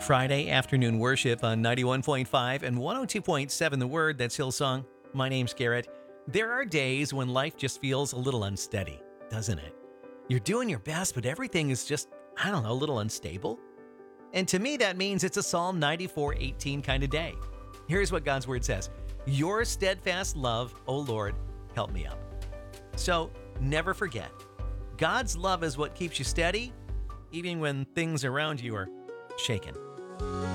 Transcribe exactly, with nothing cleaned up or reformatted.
Friday afternoon worship on ninety-one point five and one oh two point seven The Word. That's Hillsong. My name's Garrett. There are days when life just feels a little unsteady, doesn't it? You're doing your best, but everything is just, I don't know, a little unstable. And to me, that means it's a Psalm ninety-four eighteen kind of day. Here's what God's Word says. Your steadfast love, O Lord, help me up. So never forget, God's love is what keeps you steady, even when things around you are shaken.